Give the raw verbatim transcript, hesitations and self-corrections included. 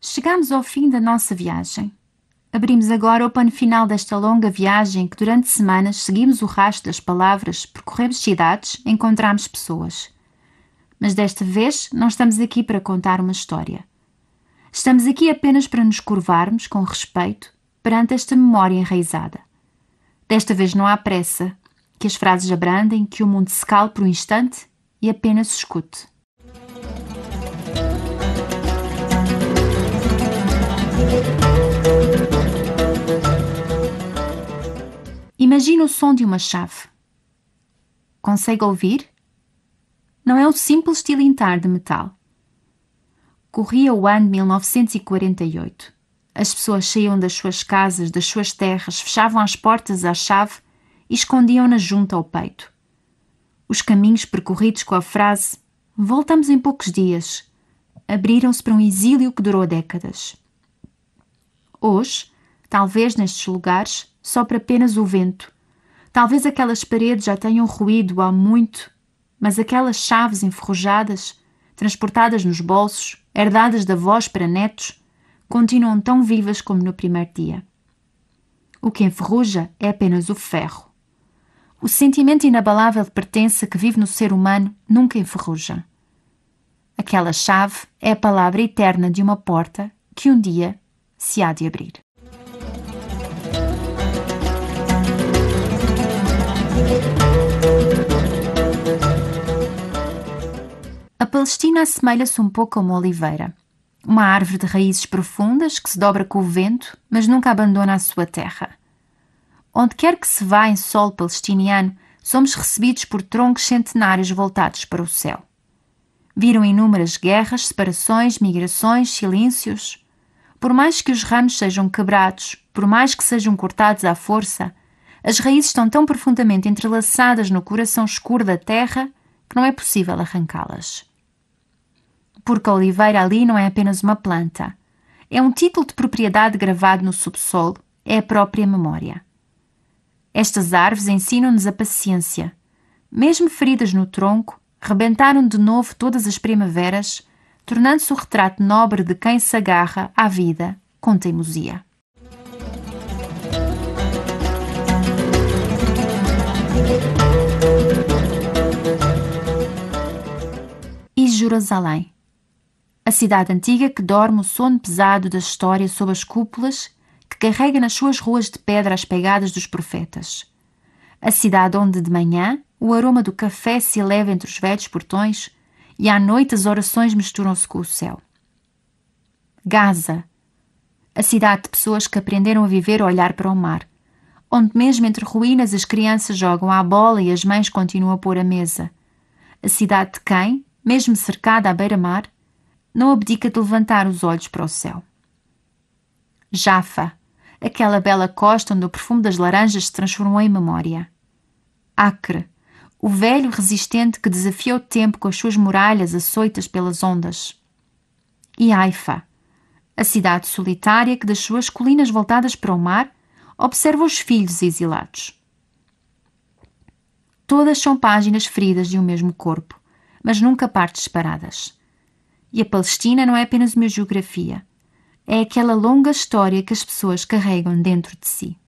Chegamos ao fim da nossa viagem. Abrimos agora o pano final desta longa viagem que durante semanas seguimos o rastro das palavras, percorremos cidades, encontramos pessoas. Mas desta vez não estamos aqui para contar uma história. Estamos aqui apenas para nos curvarmos com respeito perante esta memória enraizada. Desta vez não há pressa, que as frases abrandem, que o mundo se cale por um instante e apenas se escute. Imagina o som de uma chave. Consegue ouvir? Não é um simples tilintar de metal. Corria o ano de mil novecentos e quarenta e oito. As pessoas saíam das suas casas, das suas terras, fechavam as portas à chave e escondiam-na junto ao peito. Os caminhos percorridos com a frase "Voltamos em poucos dias" abriram-se para um exílio que durou décadas. Hoje, talvez nestes lugares, sopra apenas o vento. Talvez aquelas paredes já tenham ruído há muito, mas aquelas chaves enferrujadas, transportadas nos bolsos, herdadas de avós para netos, continuam tão vivas como no primeiro dia. O que enferruja é apenas o ferro. O sentimento inabalável de pertença que vive no ser humano nunca enferruja. Aquela chave é a palavra eterna de uma porta que um dia se há de abrir. A Palestina assemelha-se um pouco a uma oliveira, uma árvore de raízes profundas que se dobra com o vento, mas nunca abandona a sua terra. Onde quer que se vá em solo palestiniano, somos recebidos por troncos centenários voltados para o céu. Viram inúmeras guerras, separações, migrações, silêncios. Por mais que os ramos sejam quebrados, por mais que sejam cortados à força, as raízes estão tão profundamente entrelaçadas no coração escuro da terra que não é possível arrancá-las. Porque a oliveira ali não é apenas uma planta. É um título de propriedade gravado no subsolo, é a própria memória. Estas árvores ensinam-nos a paciência. Mesmo feridas no tronco, rebentaram de novo todas as primaveras, tornando-se o retrato nobre de quem se agarra à vida com teimosia. E Jerusalém, a cidade antiga que dorme o sono pesado da história sob as cúpulas, que carrega nas suas ruas de pedra as pegadas dos profetas. A cidade onde de manhã o aroma do café se eleva entre os velhos portões e à noite as orações misturam-se com o céu. Gaza, a cidade de pessoas que aprenderam a viver a olhar para o mar, onde mesmo entre ruínas as crianças jogam à bola e as mães continuam a pôr a mesa. A cidade de quem, mesmo cercada à beira-mar, não abdica de levantar os olhos para o céu. Jafa, aquela bela costa onde o perfume das laranjas se transformou em memória. Acre, o velho resistente que desafia o tempo com as suas muralhas açoitas pelas ondas. E Haifa, a cidade solitária que das suas colinas voltadas para o mar observa os filhos exilados. Todas são páginas feridas de um mesmo corpo, mas nunca partes separadas. E a Palestina não é apenas uma geografia, é aquela longa história que as pessoas carregam dentro de si.